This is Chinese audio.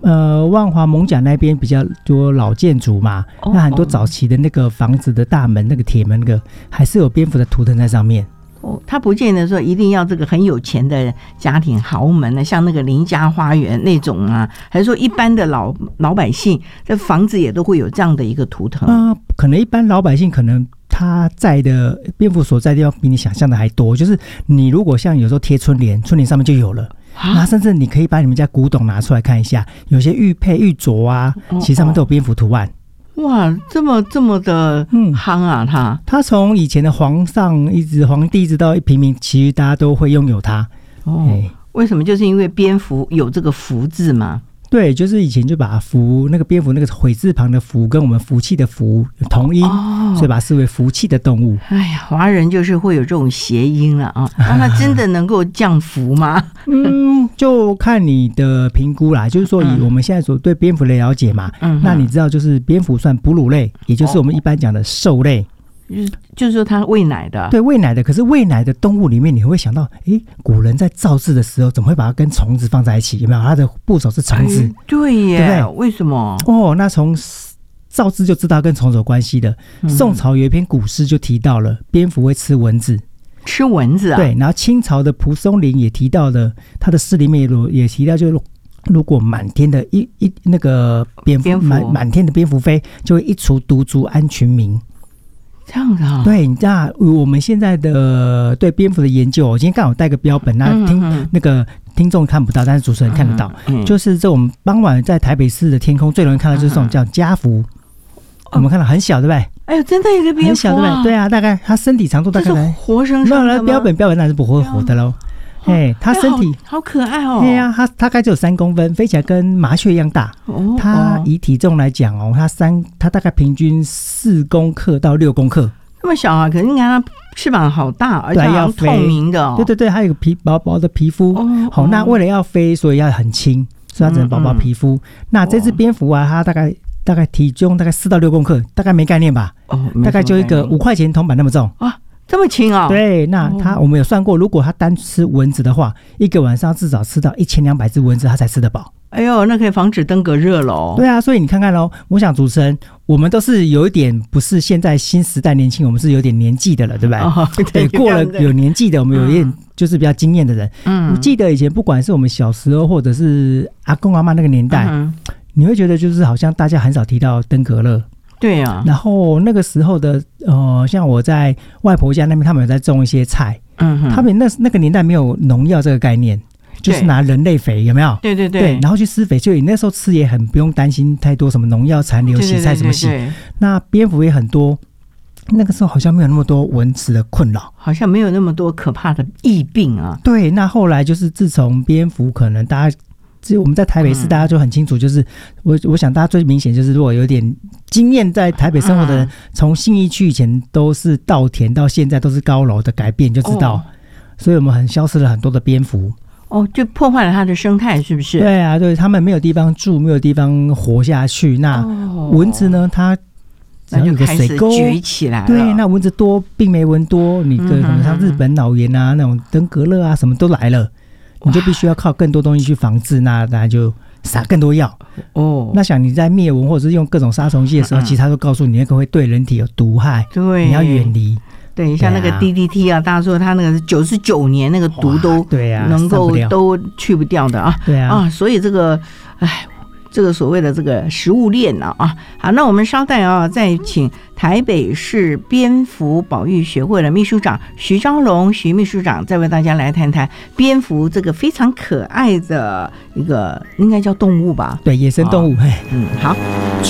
万华艋舺那边比较多老建筑嘛，那很多早期的那个房子的大门那个铁门那个还是有蝙蝠的图腾在上面。 他不见得说一定要这个很有钱的家庭豪门呢，像那个林家花园那种啊，还是说一般的老百姓这房子也都会有这样的一个图腾？ 可能一般老百姓可能他在的蝙蝠所在的地方比你想象的还多，就是你如果像有时候贴春联，春联上面就有了。那甚至你可以把你们家古董拿出来看一下，有些玉佩玉镯啊，其实上面都有蝙蝠图案。 哇，这么的夯啊！他从以前的皇帝一直到平民，其实大家都会拥有它。 为什么？就是因为蝙蝠有这个福字嘛。 对，就是以前就把福那个蝙蝠那个悔字旁的福跟我们福气的福有同音，所以把它视为福气的动物。 哎呀，华人就是会有这种谐音了啊！那它真的能够降福吗？ 就看你的评估啦。就是说，以我们现在所对蝙蝠的了解嘛，那你知道，就是蝙蝠算哺乳类，也就是我们一般讲的兽类。 就是说它喂奶的， 对，喂奶的。可是喂奶的动物里面，你会想到，古人在造字的时候，怎么会把它跟虫子放在一起？有没有？它的部首是虫子， 对耶， 对不对？ 为什么？ 那从造字就知道跟虫子有关系的。宋朝有一篇古诗就提到了蝙蝠会吃蚊子， 吃蚊子啊？ 对。然后清朝的蒲松龄也提到了，他的诗里面也提到，就是如果满天的那个蝙蝠满天的蝙蝠飞，就会一除毒株安群民。 这样子啊？ 对，你知道我们现在的对蝙蝠的研究，我今天刚好带个标本，那那个听众看不到，但是主持人看得到。就是这我们傍晚在台北市的天空最容易看到就是这种叫家蝠，我们看到很小，对不对？ 哎呦，真的一个蝙蝠， 很小，对不对？对啊，大概它身体长度大概是活生生的吗？ 标本那是不会活的喽。它身体好可爱哦。 对啊，它大概只有3公分，飞起来跟麻雀一样大。它以体重来讲它大概平均4公克到6公克。 那么小啊，可是你看它翅膀好大，而且要透明的。 对，还有个薄薄的皮肤。那为了要飞，所以要很轻，所以它只能薄薄皮肤。那这只蝙蝠啊，它大概体重大概4到6公克，大概没概念吧？大概就一个5块钱铜板那么重啊。 这么轻啊？ 对，那我们有算过，如果他单吃蚊子的话，一个晚上至少吃到1200只蚊子，他才吃得饱。 哎呦，那可以防止登革热喽。 对啊，所以你看看咯，我想主持人，我们都是有一点不是现在新时代年轻，我们是有点年纪的了，对不对？对，过了有年纪的，我们有一点就是比较经验的人。我记得以前不管是我们小时候，或者是阿公阿嬷那个年代，你会觉得就是好像大家很少提到登革热。 对啊， 然后那个时候的像我在外婆家那边，他们有在种一些菜，他们那个年代没有农药这个概念，就是拿人类肥，有没有？对，然后去施肥，所以那时候吃也很不用担心太多什么农药残留，洗菜怎么洗。那蝙蝠也很多，那个时候好像没有那么多蚊子的困扰， 好像没有那么多可怕的疫病啊。 对，那后来就是自从蝙蝠可能大家。我们在台北市大家就很清楚，就是我想大家最明显就是如果有点经验在台北生活的人，从信义区以前都是稻田到现在都是高楼的改变就知道，所以我们消失了很多的蝙蝠。 就破坏了它的生态，是不是？ 对啊，对，他们没有地方住，没有地方活下去。那蚊子呢？它只要有个水沟举起来了， 对，那蚊子多，病媒蚊多，你可能像日本脑炎啊，那种登革热啊，什么都来了。你就必须要靠更多东西去防治，那当然就撒更多药。那想你在灭蚊或者是用各种杀虫剂的时候，其实他都告诉你那个会对人体有毒害， 对， 你要远离。 对，像那个 DDT 啊，大家说他那个是99年那个毒都能够都去不掉的啊。 对啊， 所以这个这个所谓的这个食物链啊。好，那我们稍待啊，再请台北市蝙蝠保育学会的秘书长徐昭龙徐秘书长再为大家来谈谈蝙蝠这个非常可爱的一个应该叫动物吧？ 对，野生动物。 好。